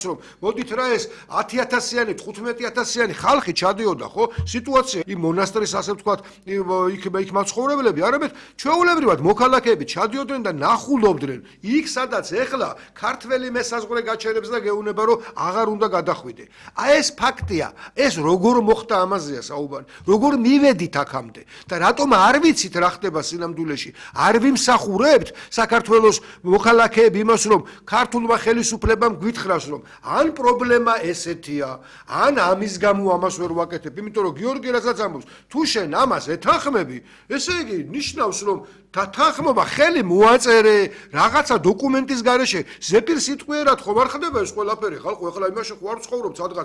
მოდით რა ეს 10,000-იანი 15,000-იანი ხალხი ჩადიოდა ხო სიტუაცია იმ მონასტრის ასე ვთქვათ იქ მაცხოვრებლები არამედ ჩვეულებრივად მოქალაქეები ჩადიოდნენ და ნახულობდნენ იქ სადაც ეხლა ქართველი მესაზღვრე გაჩერებს და გეუბნება რომ აღარ უნდა გადახვიდე აი ეს ფაქტია ეს როგორ მოხდა ამაზეა საუბარი როგორ მივედით აქამდე და რატომ არ ვიცით რა ხდება სინამდვილეში არ ვიმსახურებთ საქართველოს მოქალაქეები იმას რომ ქართულმა ხელისუფლებამ გვითხრას რომ ან პრობლემა ესეთია, ან ამის გამო ამას ვერ ვაკეთებ, იმიტომ რომ გიორგი რასაც ამბობს, თუ შენ ამას ეთანხმები, ესე იგი ნიშნავს რომ თანხმობა ხელი მოაწერე რაღაცა დოკუმენტის გარეშე ზეპირ სიტყვიერად ხომ არ ხდება ეს ყველაფერი ხალხო ეხლა იმაში ხო არ ცხოვრობ სადღაც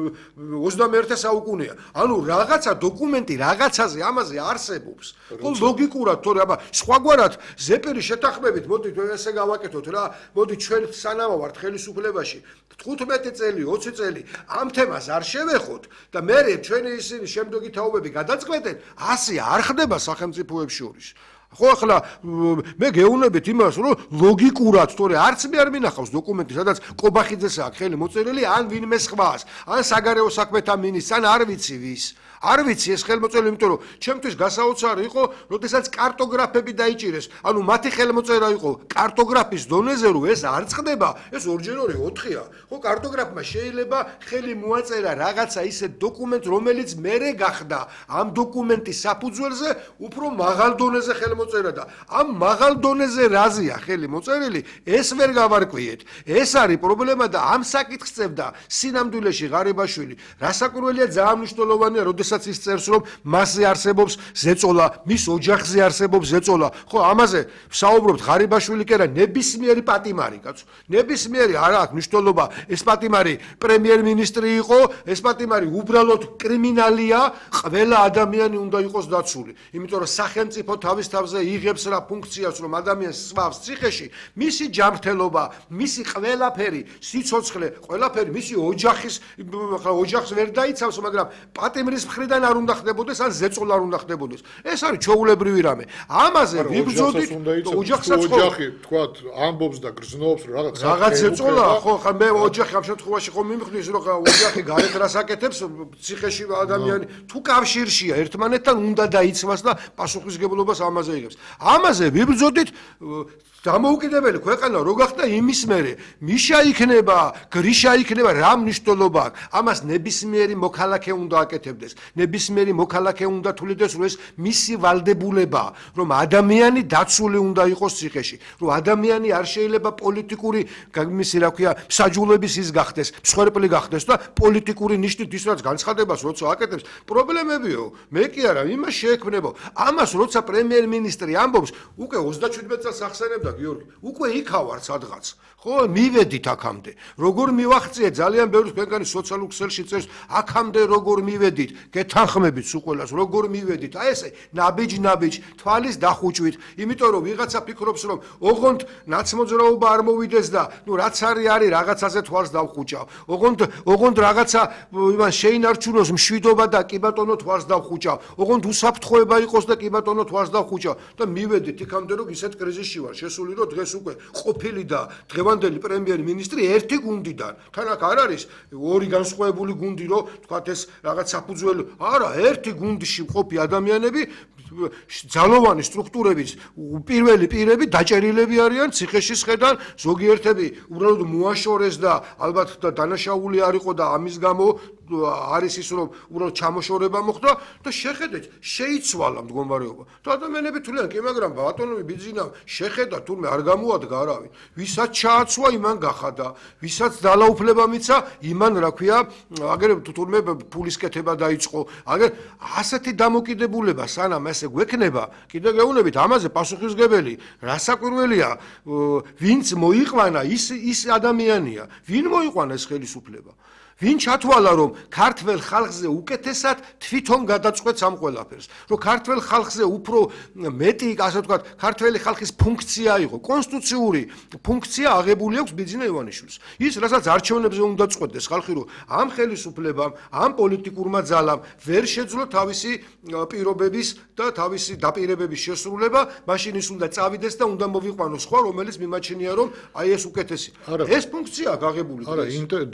21 საუკუნეა ანუ რაღაცა დოკუმენტი რაღაცაზე ამაზე არსებობს ხო ლოგიკურად თორე აბა სხვაგვარად ზეპირი შეთანხმებით მოდით ესე გავაკეთოთ რა მოდით ჩვენ სანამ ვართ ხელისუფლებაში 15 წელი 20 წელი ამ თემას არ შევეხოთ და მე ჩვენი ისინი შემდეგი თაობები გადაწყვეტენ ასე არ ხდება სახელმწიფოებს შორის ხო ახლა მე გეუბნებით იმას რომ ლოგიკურად თორე არც მე არ მინახავს დოკუმენტი სადაც ყობახიძეს აქვს ხელი მოწერილი ან ვინმე სხვას ან საგარეო საქმეთა მინისტრს ან არ ვიცი ვის არ ვიცი ეს ხელმოწერილი იმიტომ რომ ჩემთვის გასაოცარი იყო როდესაც კარტოგრაფები დაიჭირეს ანუ მათი ხელმოწერა იყო კარტოგრაფის დონეზე რომ ეს არ წყდება ეს 2x2 4-ია ხო კარტოგრაფმა შეიძლება ხელი მოაწერა რაღაცა ისე დოკუმენტს რომელიც მერე გახდა ამ დოკუმენტის საფუძველზე უფრო მაღალ დონეზე ხელმოწერა და ამ მაღალ დონეზე რაზეა ხელი მოწერილი ეს ვერ გავარკვიეთ ეს არის პრობლემა და ამ საკითხს წევდა სინამდვილეში ღარიბაშვილი რასაკვირველია ძალიან მნიშვნელოვანია როდესაც ის წერს რომ მასზე არსებობს ზეწოლა მის ოჯახზე არსებობს ზეწოლა ხო ამაზე ვსაუბრობთ ღარიბაშვილი კი არა ნებისმიერი პატიმარი კაცო ნებისმიერი არ აქვს მნიშვნელობა ეს პატიმარი პრემიერ-მინისტრი იყო ეს პატიმარი უბრალოდ კრიმინალია ყველა ადამიანი უნდა იყოს დაცული იმიტომ რომ სახელმწიფო თავის თავზე იღებს რა ფუნქციას რომ ადამიანს სვავს ციხეში მისი ჯანმრთელობა მისი ყველაფერი სიცოცხლე ყველაფერი მისი ოჯახის ოჯახს ვერ დაიცავს მაგრამ პატიმრის მხრიდან არ უნდა ხდებოდეს ან ზეწოლა არ უნდა ხდებოდეს ეს არის ჩვეულებრივი რამე ამაზე ვიბრძოდით ოჯახსაც ოჯახი თქვათ ამბობს და გრძნობს რაღაც ზეწოლა ხო ხა მე ოჯახი ამ შემთხვევაში ხო მიმხდის რომ ოჯახი გარეთ რას აკეთებს ციხეში ადამიანი თუ კავშირშია ერთმანეთთან უნდა დაიცვას და პასუხისგებლობას ამაზე იღებს ამაზე ვიბრძოდით დამოუკიდებელი ქვეყანა რო გახდა იმის მერე მიშა იქნება გრიშა იქნება რა მნიშვნელობა აქვს ამას ნებისმიერი მოქალაქე უნდა აკეთებდეს ნებისმიერი მოქალაქე უნდა თulides რომ ეს მისი ვალდებულება რომ ადამიანი დაცული უნდა იყოს ციხეში რომ ადამიანი არ შეიძლება პოლიტიკური მისი რა ქვია მსაჯულების ის გახდეს მსხვერპლი გახდეს და პოლიტიკური ნიშნით ის რაც განცხადებას როცა აკეთებს პრობლემებიო მე კი არა იმას შეექმნებო ამას როცა პრემიერ-მინისტრი ამბობს უკვე 37 წელს ახსენებდა გიორგი უკვე იქავარ სადღაც ხო მივედით აქამდე როგორ მივახციეთ ძალიან ბევრი თქვენგანი სოციალურ ქსელში წერს აქამდე როგორ მივედით გეთანხმებით სულ ყველას როგორ მივედით აი ესე ნაბიჯ თვალის დახუჭვით იმიტომ რომ ვიღაცა ფიქრობს რომ ოღონდ ნაცმოძრაობა არ მოვიდეს და ნუ რაც არის რაღაცაზე თვალს დავხუჭავ ოღონდ რაღაცა იმან შეინარჩუნოს მშვიდობა და კი ბატონო თვალს დავხუჭავ ოღონდ უსაფრთხოება იყოს და კი ბატონო თვალს დავხუჭავ და მივედით იქამდე რომ ისეთ კრიზისში ვარ შესული რომ დღეს უკვე ყოფილი და დღევანდელი პრემიერ-მინისტრი ერთი გუნდიდან თან აქ არ არის ორი განსხვავებული გუნდი რომ თქვათ ეს რაღაც საფუძველი არა ერთი გუნდში მყოფი ადამიანები ძალოვანი სტრუქტურების პირველი პირები დაჭერილები არიან ციხეში შედან ზოგიერთები უბრალოდ მოაშორეს და ალბათ დანაშაული არ იყო და ამის გამო არის ის რომ უბრალოდ ჩამოშორება მოხდა და შეხედეთ შეიცვალა მდგომარეობა და ადამიანები თვლიან კი მაგრამ ბატონო ბიძინა შეხედა თურმე არ გამოადგა არავინ ვისაც ჩააცვა იმან გახადა ვისაც ძალაუფლება მიცა იმან რა ქვია აგერ თურმე ფულის კეთება დაიწყო აგერ ასეთი დამოკიდებულება სანამ ესე გვექნება კიდე გეუბნებით ამაზე პასუხისგებელი რასაკვირველია ვინც მოიყვანა ის ადამიანია ვინ მოიყვანა ეს ხელისუფლება ვინ ჩათვალა რომ ქართველ ხალხზე უკეთესად თვითონ გადაწყვეტს ამ ყველაფერს რომ ქართველ ხალხზე უფრო მეტი ასე ვთქვათ ქართველი ხალხის ფუნქცია იყო კონსტიტუციური ფუნქცია აღებული აქვს ბიძინა ივანიშვილს ის რასაც არჩევნებზე უნდა წყვეტდეს ხალხი რომ ამ ხელისუფლებამ ამ პოლიტიკურმა ძალამ ვერ შეძლო თავისი პირობების და თავისი დაპირებების შესრულება მაშინ ის უნდა წავიდეს და უნდა მოვიყვანოს სხვა რომელიც მიმაჩნია რომ აი ეს უკეთესი ეს ფუნქცია აქვს აღებული არა